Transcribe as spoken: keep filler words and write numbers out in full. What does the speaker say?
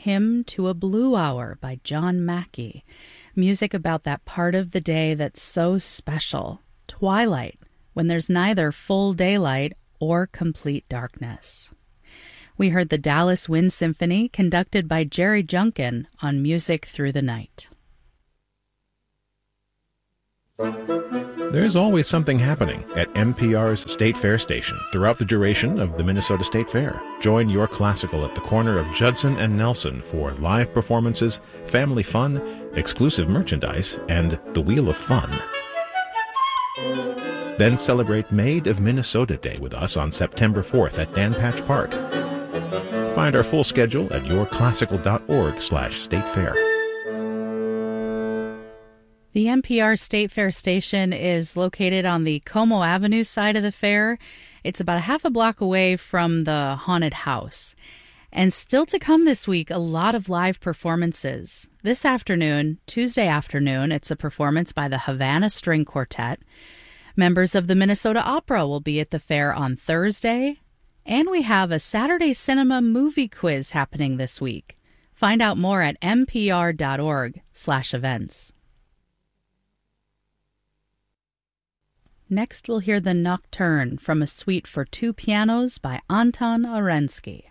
Hymn to a Blue Hour by John Mackey. Music about that part of the day that's so special, twilight, when there's neither full daylight or complete darkness. We heard the Dallas Wind Symphony, conducted by Jerry Junkin, on Music Through the Night. There's always something happening at N P R's State Fair station throughout the duration of the Minnesota State Fair. Join your classical at the corner of Judson and Nelson for live performances, family fun, exclusive merchandise, and the Wheel of Fun. Then celebrate Made of Minnesota Day with us on September fourth at Dan Patch Park. Find our full schedule at yourclassical.org slash state fair. The N P R State Fair station is located on the Como Avenue side of the fair. It's about a half a block away from the haunted house. And still to come this week, a lot of live performances. This afternoon, Tuesday afternoon, it's a performance by the Havana String Quartet. Members of the Minnesota Opera will be at the fair on Thursday. And we have a Saturday Cinema movie quiz happening this week. Find out more at npr.org slash events. Next, we'll hear the Nocturne from a suite for two pianos by Anton Orensky.